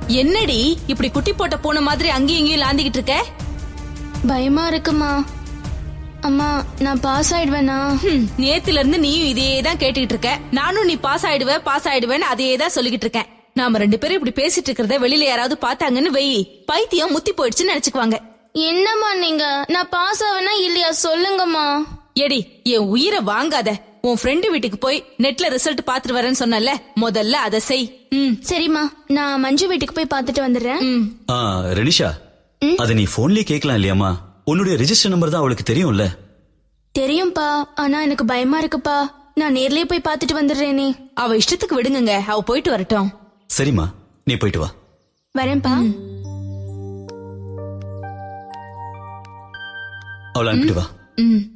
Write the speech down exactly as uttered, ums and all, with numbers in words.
என்னடி இப்படி குட்டி போட்ட பூனை மாதிரி அங்கேயும் இங்கேயும் லாந்திக்கிட்டு இருக்க? பயமா இருக்குமா. அம்மா நான் பாஸ் ஆயிடுவேனா? நேத்துல இருந்து நீயும் இதையே தான் கேட்டுக்கிட்டு இருக்க. நானும் நீ பாஸ் ஆயிடுவ பாஸ் ஆயிடுவேன்னு அதையே தான் சொல்லிக்கிட்டு இருக்கேன். நாம ரெண்டு பேரும் இப்படி பேசிட்டு இருக்கிறத வெளியில யாராவது பாத்தாங்கன்னு வெயி, பைத்தியம் முத்தி போயிடுச்சுன்னு நினைச்சுக்குவாங்க. என்னம்மா நீங்க? நான் பாஸ் ஆவேனா இல்லையா சொல்லுங்கம்மா. எடி என் உயிரை வாங்காத. உன் ஃப்ரெண்டு வீட்டுக்கு போய் நெட்ல ரிசல்ட் பாத்துட்டு வரேன்னு சொன்னல, முதல்ல அதை செய். சரிம்மா, நான் மஞ்சு வீட்டுக்கு போய் பாத்துட்டு வந்துடுறேன். ரெனிஷா, அத நீ போன்லயே கேட்கலாம் இல்லையாமா? உன்னுடைய ரெஜிஸ்டர் நம்பர் தான் அவளுக்கு தெரியும்ல. தெரியும்பா, ஆனா எனக்கு பயமா இருக்குப்பா. நான் நேர்லயே போய் பாத்துட்டு வந்துடுறேனே. அவ இஷ்டத்துக்கு விடுங்க, அவ போயிட்டு வரட்டும். சரிம்மா, நீ போயிட்டு வா. வரேன்பா. அவளை அனுப்பிட்டு வா.